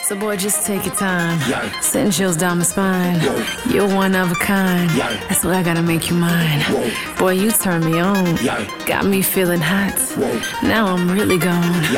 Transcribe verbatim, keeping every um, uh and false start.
So boy, just take your time. Yeah. Sending chills down my spine. Yo. You're one of a kind. Yeah. That's why I gotta make you mine. Whoa. Boy, you turn me on. Yeah. Got me feeling hot. Whoa. Now I'm really gone. Yeah.